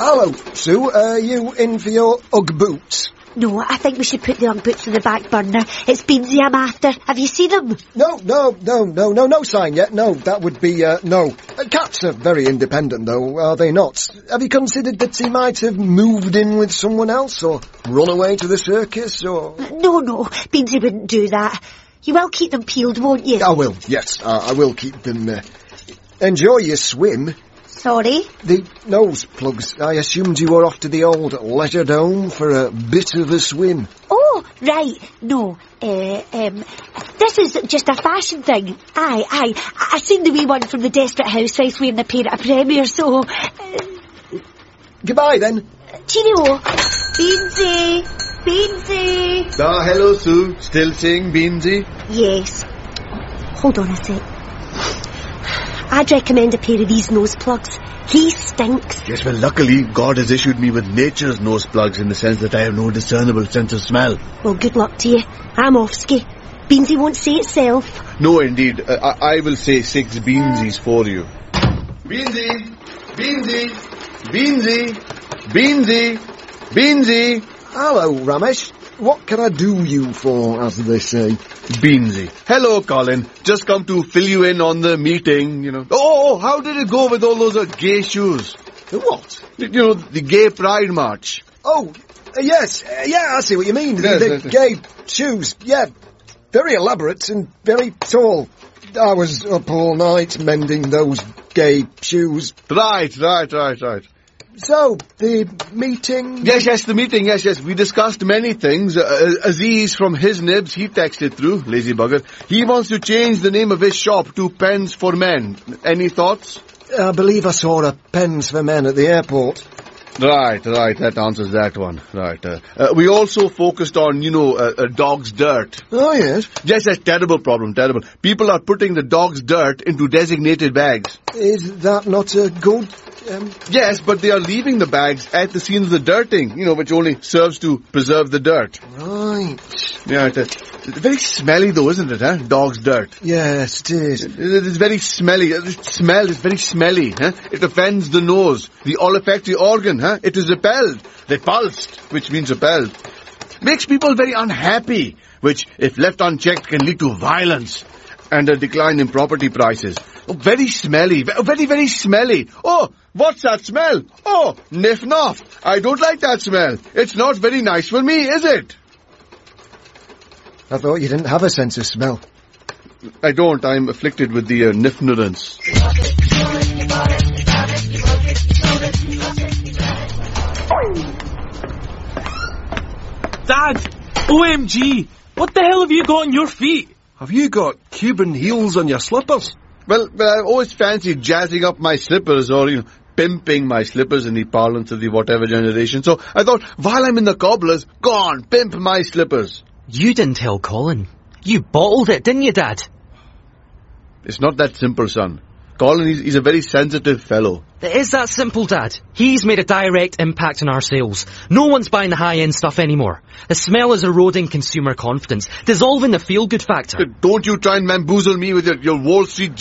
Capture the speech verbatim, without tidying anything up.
Hello, Sue. Are you in for your Ugg boots? No, I think we should put the Ugg boots on the back burner. It's Beansy I'm after. Have you seen them? No, no, no, no, no, no sign yet. No, that would be, uh, no. Uh, cats are very independent, though, are they not? Have you considered that he might have moved in with someone else, or run away to the circus, or... No, no, Beansy wouldn't do that. You will keep them peeled, won't you? I will, yes, uh, I will keep them, uh... Enjoy your swim. Sorry? The nose plugs. I assumed you were off to the old leisure dome for a bit of a swim. Oh, right. No, uh, um, this is just a fashion thing. Aye, aye. I seen the wee one from the Desperate Housewives wearing a pair at a premiere, so... Uh, Goodbye, then. Cheerio. Beansy. Beansy. Ah, hello, Sue. Still saying Beansy? Yes. Hold on a sec. I'd recommend a pair of these nose plugs. He stinks. Yes, well, luckily, God has issued me with nature's nose plugs in the sense that I have no discernible sense of smell. Well, good luck to you. I'm offski. Beansy won't say itself. No, indeed. Uh, I, I will say six Beansies for you. Beansy! Beansy! Beansy! Beansy! Beansy! Hello, Ramesh. What can I do you for, as they say? Beansy. Hello, Colin. Just come to fill you in on the meeting, you know. Oh, how did it go with all those uh, gay shoes? The what? You know, the gay pride march. Oh, uh, yes. Uh, yeah, I see what you mean. Yes, the yes, the yes. gay shoes. Yeah, very elaborate and very tall. I was up all night mending those gay shoes. Right, right, right, right. So, the meeting... Yes, yes, the meeting, yes, yes. We discussed many things. Uh, Aziz from his nibs, he texted through, lazy bugger. He wants to change the name of his shop to Pens for Men. Any thoughts? I believe I saw a Pens for Men at the airport. Right, right, that answers that one. Right. Uh, uh, we also focused on, you know, uh, uh, dog's dirt. Oh, yes. Yes, yes, terrible problem, terrible. People are putting the dog's dirt into designated bags. Is that not a good... Um... Yes, but they are leaving the bags at the scene of the dirting, you know, which only serves to preserve the dirt. Right. Yeah, it's, uh, it's very smelly though, isn't it, huh? Dog's dirt. Yes, it is. It, it's very smelly. The smell is very smelly, huh? It offends the nose, the olfactory organ, huh? It is repelled. Repulsed, which means repelled. Makes people very unhappy, which, if left unchecked, can lead to violence and a decline in property prices. Oh, very smelly. Very, very smelly. Oh, what's that smell? Oh, niff noff. I don't like that smell. It's not very nice for me, is it? I thought you didn't have a sense of smell. I don't. I'm afflicted with the uh, niffnerance. Dad! O M G! What the hell have you got on your feet? Have you got Cuban heels on your slippers? Well, well, I've always fancied jazzing up my slippers or, you know, pimping my slippers in the parlance of the whatever generation. So I thought, while I'm in the cobblers, go on, pimp my slippers. You didn't tell Colin. You bottled it, didn't you, Dad? It's not that simple, son. Colin, he's, he's a very sensitive fellow. It is that simple, Dad. He's made a direct impact on our sales. No one's buying the high-end stuff anymore. The smell is eroding consumer confidence, dissolving the feel-good factor. Don't you try and bamboozle me with your, your Wall Street